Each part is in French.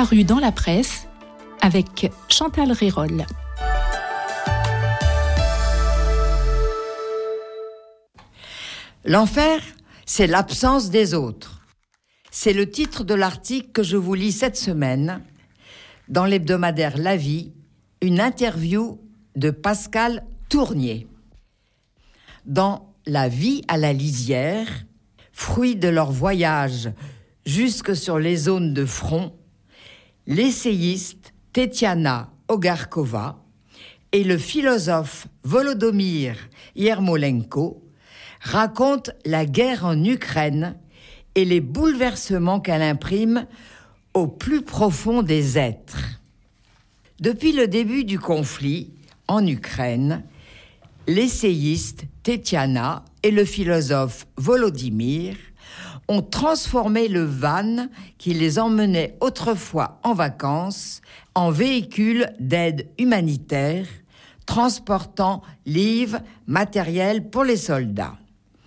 paru dans la presse avec Chantal Rérol. L'enfer, c'est l'absence des autres. C'est le titre de l'article que je vous lis cette semaine dans l'hebdomadaire La Vie, une interview de Pascal Tournier. Dans La vie à la lisière, fruit de leur voyage jusque sur les zones de front, l'essayiste Tetiana Ogarkova et le philosophe Volodymyr Yermolenko racontent la guerre en Ukraine et les bouleversements qu'elle imprime au plus profond des êtres. Depuis le début du conflit en Ukraine, l'essayiste Tetiana et le philosophe Volodymyr ont transformé le van qui les emmenait autrefois en vacances en véhicule d'aide humanitaire, transportant livres, matériel pour les soldats.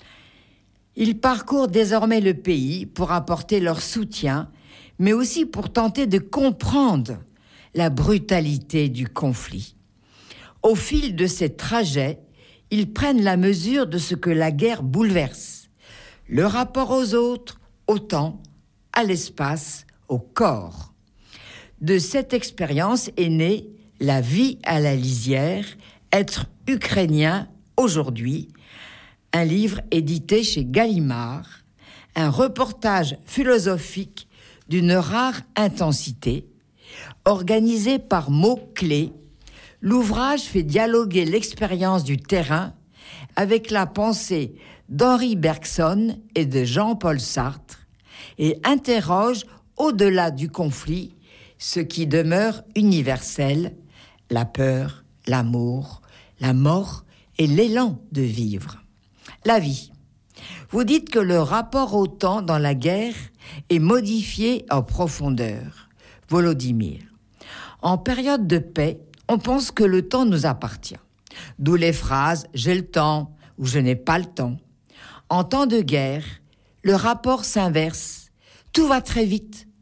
Ils parcourent désormais le pays pour apporter leur soutien, mais aussi pour tenter de comprendre la brutalité du conflit. Au fil de ces trajets, ils prennent la mesure de ce que la guerre bouleverse. Le rapport aux autres, au temps, à l'espace, au corps. De cette expérience est née La vie à la lisière, être ukrainien aujourd'hui, un livre édité chez Gallimard, un reportage philosophique d'une rare intensité, organisé par mots-clés. L'ouvrage fait dialoguer l'expérience du terrain avec la pensée d'Henri Bergson et de Jean-Paul Sartre et interroge, au-delà du conflit, ce qui demeure universel, la peur, l'amour, la mort et l'élan de vivre. La vie. Vous dites que le rapport au temps dans la guerre est modifié en profondeur. Volodymyr. En période de paix, on pense que le temps nous appartient. D'où les phrases « j'ai le temps » ou « je n'ai pas le temps ». En temps de guerre, le rapport s'inverse. Tout va très vite,